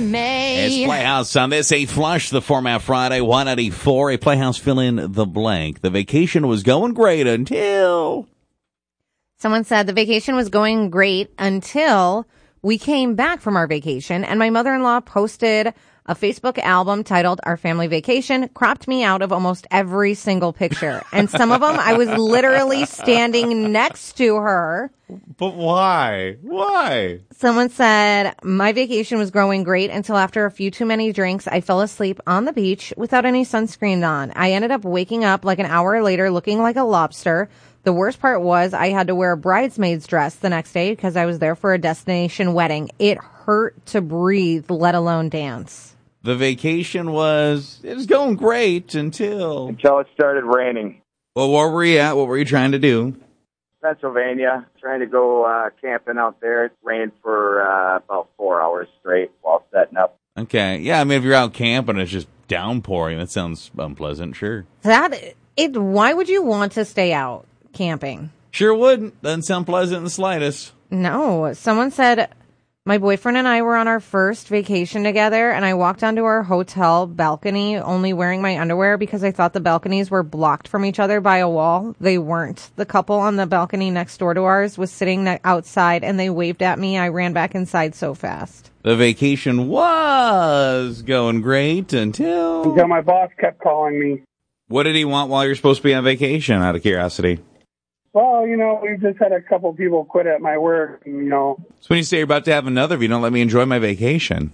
May. It's Playhouse on this, a flush, the Format Friday, 184, a Playhouse fill in the blank. The vacation was going great until... Someone said the vacation was going great until we came back from our vacation and my mother-in-law posted a Facebook album titled Our Family Vacation, cropped me out of almost every single picture. And some of them, I was literally standing next to her. But why? Why? Someone said, my vacation was going great until after a few too many drinks, I fell asleep on the beach without any sunscreen on. I ended up waking up like an hour later looking like a lobster. The worst part was I had to wear a bridesmaid's dress the next day because I was there for a destination wedding. It hurt to breathe, let alone dance. The vacation it was going great until it started raining. Well, where were you at? What were you trying to do? Pennsylvania, trying to go camping out there. It rained for about 4 hours straight while setting up. Okay. Yeah, I mean, if you're out camping, it's just downpouring. That sounds unpleasant, sure. Why would you want to stay out camping? Sure wouldn't. Doesn't sound pleasant in the slightest. No. Someone said, my boyfriend and I were on our first vacation together, and I walked onto our hotel balcony only wearing my underwear because I thought the balconies were blocked from each other by a wall. They weren't. The couple on the balcony next door to ours was sitting outside, and they waved at me. I ran back inside so fast. The vacation was going great until my boss kept calling me. What did he want while you're supposed to be on vacation, out of curiosity? Well, we've just had a couple people quit at my work, So when you say you're about to have another, if you don't let me enjoy my vacation.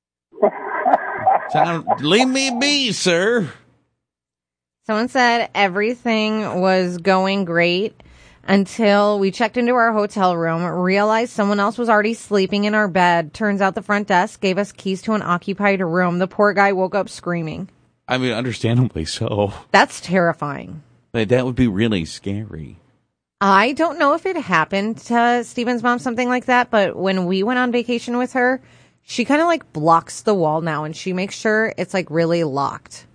Leave me be, sir. Someone said everything was going great until we checked into our hotel room, realized someone else was already sleeping in our bed. Turns out the front desk gave us keys to an occupied room. The poor guy woke up screaming. I mean, understandably so. That's terrifying. That would be really scary. I don't know if it happened to Steven's mom, something like that, but when we went on vacation with her, she kind of blocks the wall now and she makes sure it's really locked.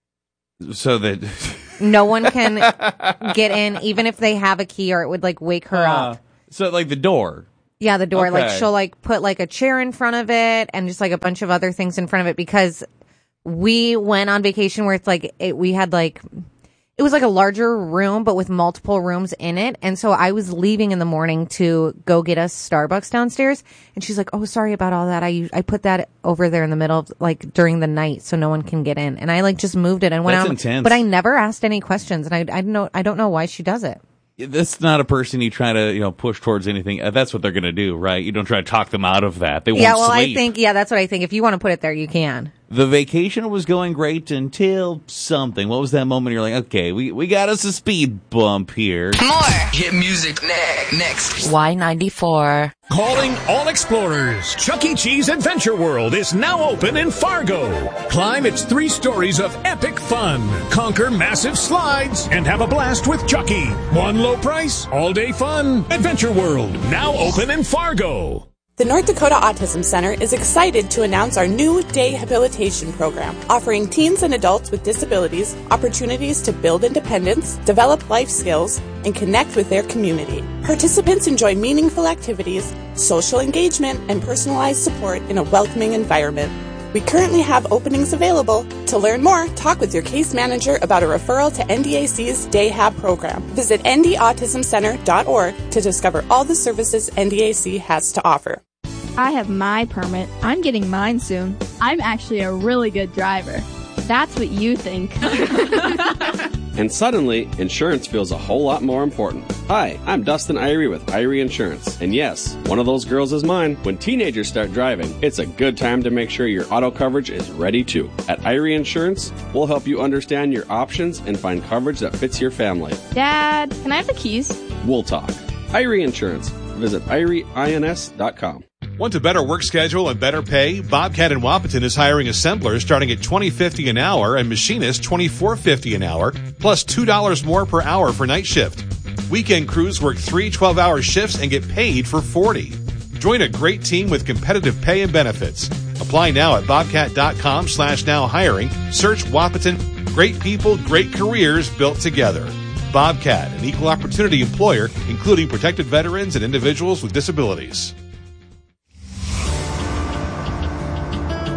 So that no one can get in, even if they have a key, or it would wake her up. So the door. Yeah, the door. Okay. She'll put a chair in front of it and just a bunch of other things in front of it, because we went on vacation where it's we had it was a larger room, but with multiple rooms in it. And so I was leaving in the morning to go get us Starbucks downstairs. And she's like, oh, sorry about all that. I put that over there in the middle of during the night so no one can get in. And I just moved it and went out. That's intense. But I never asked any questions. And I don't know why she does it. That's not a person you try to, push towards anything. That's what they're going to do, right? You don't try to talk them out of that. They won't sleep. That's what I think. If you want to put it there, you can. The vacation was going great until something. What was that moment you're like, okay, we got us a speed bump here. More hit music next. Y94. Calling all explorers. Chuck E. Cheese Adventure World is now open in Fargo. Climb its 3 stories of epic fun. Conquer massive slides and have a blast with Chucky. One low price, all day fun. Adventure World, now open in Fargo. The North Dakota Autism Center is excited to announce our new day habilitation program, offering teens and adults with disabilities opportunities to build independence, develop life skills, and connect with their community. Participants enjoy meaningful activities, social engagement, and personalized support in a welcoming environment. We currently have openings available. To learn more, talk with your case manager about a referral to NDAC's Day Hab program. Visit ndautismcenter.org to discover all the services NDAC has to offer. I have my permit. I'm getting mine soon. I'm actually a really good driver. That's what you think. And suddenly, insurance feels a whole lot more important. Hi, I'm Dustin Irie with Irie Insurance. And yes, one of those girls is mine. When teenagers start driving, it's a good time to make sure your auto coverage is ready too. At Irie Insurance, we'll help you understand your options and find coverage that fits your family. Dad, can I have the keys? We'll talk. Irie Insurance. Visit IrieINS.com. Want a better work schedule and better pay? Bobcat in Wahpeton is hiring assemblers starting at $20.50 an hour and machinists $24.50 an hour, plus $2 more per hour for night shift. Weekend crews work 3 12-hour shifts and get paid for 40. Join a great team with competitive pay and benefits. Apply now at bobcat.com/now hiring. Search Wahpeton. Great people, great careers built together. Bobcat, an equal opportunity employer, including protected veterans and individuals with disabilities.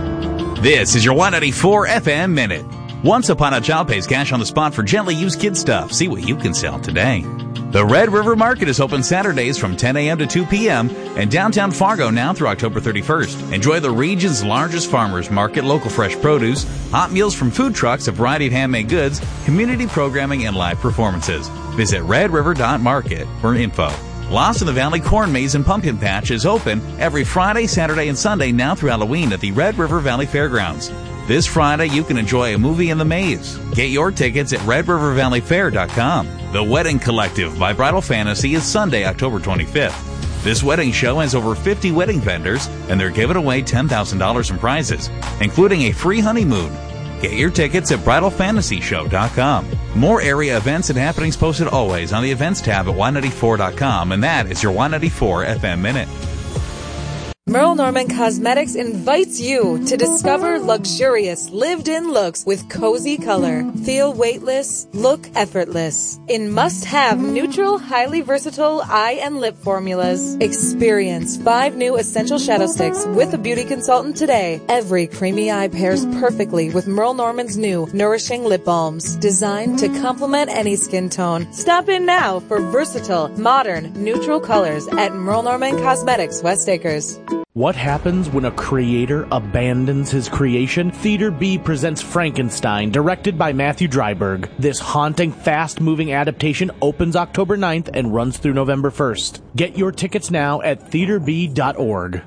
This is your 194 FM Minute. Once Upon a Child pays cash on the spot for gently used kid stuff. See what you can sell today. The Red River Market is open Saturdays from 10 a.m. to 2 p.m. in downtown Fargo now through October 31st. Enjoy the region's largest farmers market, local fresh produce, hot meals from food trucks, a variety of handmade goods, community programming, and live performances. Visit redriver.market for info. Lost in the Valley Corn Maze and Pumpkin Patch is open every Friday, Saturday, and Sunday now through Halloween at the Red River Valley Fairgrounds. This Friday, you can enjoy a movie in the maze. Get your tickets at redrivervalleyfair.com. The Wedding Collective by Bridal Fantasy is Sunday, October 25th. This wedding show has over 50 wedding vendors, and they're giving away $10,000 in prizes, including a free honeymoon. Get your tickets at bridalfantasyshow.com. More area events and happenings posted always on the events tab at 194.com, and that is your 194 FM Minute. Merle Norman Cosmetics invites you to discover luxurious, lived-in looks with cozy color. Feel weightless, look effortless. In must-have, neutral, highly versatile eye and lip formulas. Experience 5 new essential shadow sticks with a beauty consultant today. Every creamy eye pairs perfectly with Merle Norman's new nourishing lip balms, designed to complement any skin tone. Stop in now for versatile, modern, neutral colors at Merle Norman Cosmetics, West Acres. What happens when a creator abandons his creation? Theater B presents Frankenstein, directed by Matthew Dryburgh. This haunting, fast-moving adaptation opens October 9th and runs through November 1st. Get your tickets now at theaterb.org.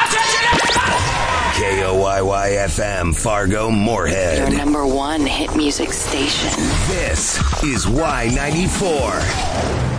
KOYY-FM, Fargo, Moorhead. Your number one hit music station. This is Y94.